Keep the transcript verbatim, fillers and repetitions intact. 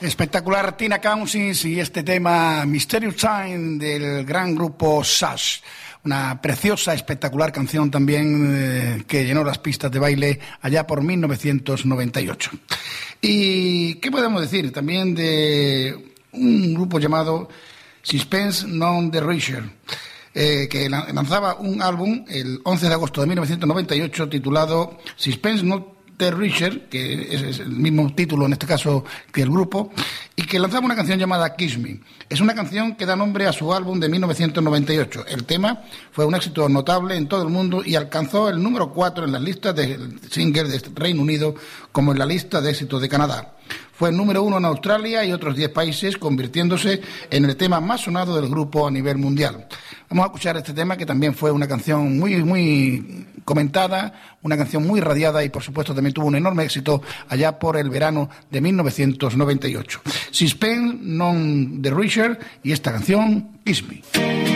Espectacular Tina Cousins y este tema Mysterious Time del gran grupo Sash. Una preciosa, espectacular canción también eh, que llenó las pistas de baile allá por mil novecientos noventa y ocho. ¿Y qué podemos decir también de un grupo llamado Sixpence None the Richer? Eh, que lanzaba un álbum el once de agosto de mil novecientos noventa y ocho titulado Sixpence None the Richer, que es el mismo título en este caso que el grupo, y que lanzaba una canción llamada Kiss Me. Es una canción que da nombre a su álbum de mil novecientos noventa y ocho. El tema fue un éxito notable en todo el mundo y alcanzó el número cuatro en las listas de singles de Reino Unido como en la lista de éxitos de Canadá. Fue el número uno en Australia y otros diez países, convirtiéndose en el tema más sonado del grupo a nivel mundial. Vamos a escuchar este tema, que también fue una canción muy, muy comentada, una canción muy radiada y, por supuesto, también tuvo un enorme éxito allá por el verano de mil novecientos noventa y ocho. Sixpence None the Richer y esta canción, Kiss Me.